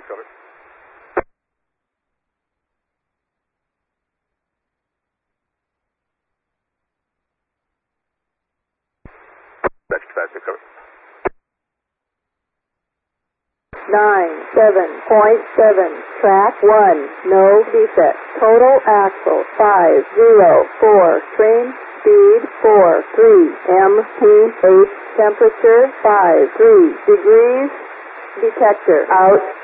traffic cover. That's traffic cover. 97.7, track 1, no defect. Total axle 504, train speed 43, MT8, temperature 53 degrees, detector out.